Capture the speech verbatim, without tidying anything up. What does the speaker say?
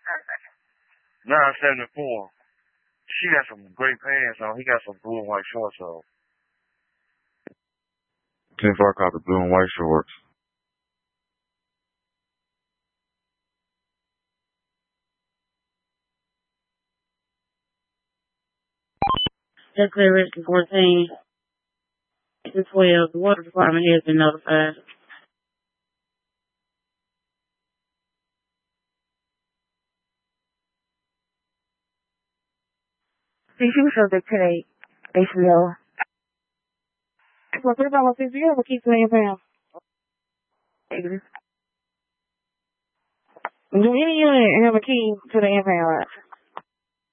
nine seventy-four. She got some great pants on. He got some blue and white shorts on. ten four, I caught the blue and white shorts. That's clear rescue fourteen. To twelve. The water department has been notified. See, she was subject to the A C L. What about what you have a key to the impound? Do any unit have a key to the impound?